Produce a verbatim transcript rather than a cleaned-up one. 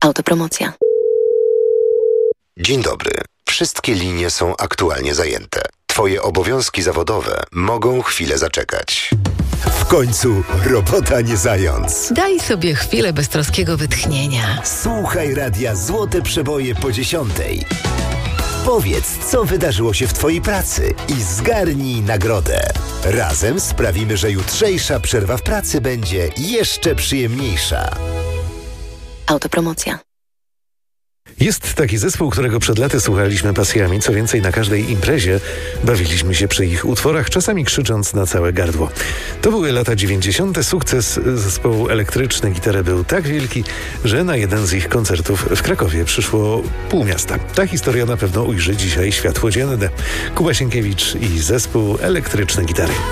Autopromocja. Dzień dobry. Wszystkie linie są aktualnie zajęte. Twoje obowiązki zawodowe mogą chwilę zaczekać. W końcu robota nie zając. Daj sobie chwilę beztroskiego wytchnienia. Słuchaj radia Złote Przeboje po dziesiątej. Powiedz, co wydarzyło się w twojej pracy i zgarnij nagrodę. Razem sprawimy, że jutrzejsza przerwa w pracy będzie jeszcze przyjemniejsza. Autopromocja. Jest taki zespół, którego przed laty słuchaliśmy pasjami. Co więcej, na każdej imprezie bawiliśmy się przy ich utworach, czasami krzycząc na całe gardło. To były lata dziewięćdziesiąte. Sukces zespołu Elektryczne Gitary był tak wielki, że na jeden z ich koncertów w Krakowie przyszło pół miasta. Ta historia na pewno ujrzy dzisiaj światło dzienne. Kuba Sienkiewicz i zespół Elektryczne Gitary.